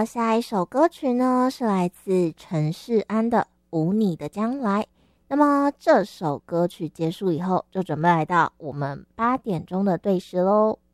下一首歌曲呢是来自陈世安的《无你的将来》。那么这首歌曲结束以后，就准备来到我们8点钟的对时喽。